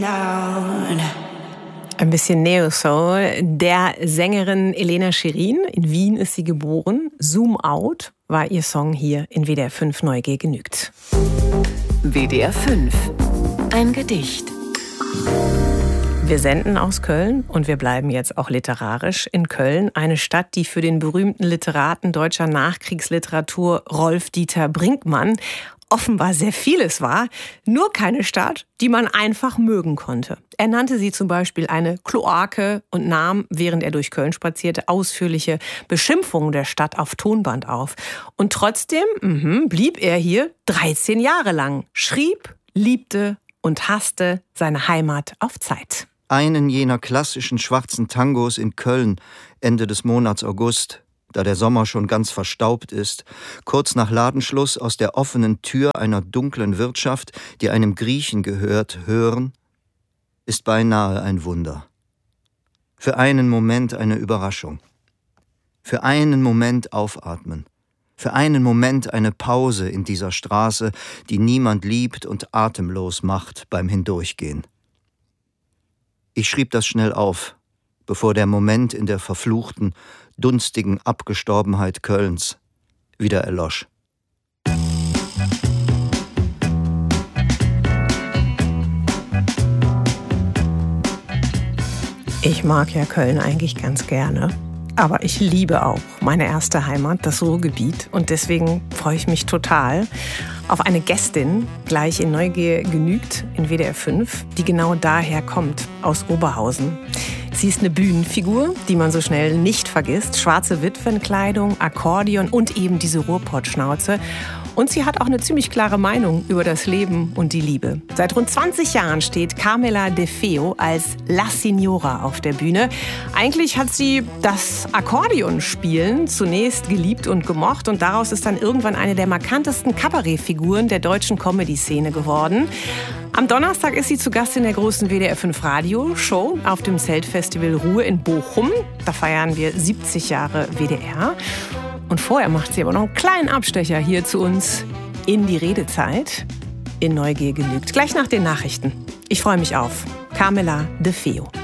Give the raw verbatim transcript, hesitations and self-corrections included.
Ein bisschen Neo-Soul. Der Sängerin Elena Shirin, in Wien ist sie geboren. Zoom Out war ihr Song hier in W D R fünf Neugier genügt. W D R fünf. Ein Gedicht. Wir senden aus Köln und wir bleiben jetzt auch literarisch in Köln. Eine Stadt, die für den berühmten Literaten deutscher Nachkriegsliteratur Rolf-Dieter Brinkmann offenbar sehr vieles war, nur keine Stadt, die man einfach mögen konnte. Er nannte sie zum Beispiel eine Kloake und nahm, während er durch Köln spazierte, ausführliche Beschimpfungen der Stadt auf Tonband auf. Und trotzdem mh, blieb er hier dreizehn Jahre lang, schrieb, liebte und hasste seine Heimat auf Zeit. Einen jener klassischen schwarzen Tangos in Köln, Ende des Monats August, da der Sommer schon ganz verstaubt ist, kurz nach Ladenschluss aus der offenen Tür einer dunklen Wirtschaft, die einem Griechen gehört, hören, ist beinahe ein Wunder. Für einen Moment eine Überraschung. Für einen Moment aufatmen. Für einen Moment eine Pause in dieser Straße, die niemand liebt und atemlos macht beim Hindurchgehen. Ich schrieb das schnell auf, bevor der Moment in der verfluchten, dunstigen Abgestorbenheit Kölns wieder erlosch. Ich mag ja Köln eigentlich ganz gerne, aber ich liebe auch meine erste Heimat, das Ruhrgebiet. Und deswegen freue ich mich total auf eine Gästin, gleich in Neugier genügt, in W D R fünf, die genau daher kommt, aus Oberhausen. Sie ist eine Bühnenfigur, die man so schnell nicht vergisst. Schwarze Witwenkleidung, Akkordeon und eben diese Ruhrpottschnauze. Und sie hat auch eine ziemlich klare Meinung über das Leben und die Liebe. Seit rund zwanzig Jahren steht Carmela De Feo als La Signora auf der Bühne. Eigentlich hat sie das Akkordeonspielen zunächst geliebt und gemocht und daraus ist dann irgendwann eine der markantesten Kabarettfiguren der deutschen Comedy-Szene geworden. Am Donnerstag ist sie zu Gast in der großen W D R fünf Radioshow auf dem Zeltfestival Ruhr in Bochum. Da feiern wir siebzig Jahre W D R. Und vorher macht sie aber noch einen kleinen Abstecher hier zu uns in die Redezeit. In Neugier genügt. Gleich nach den Nachrichten. Ich freue mich auf Carmela De Feo.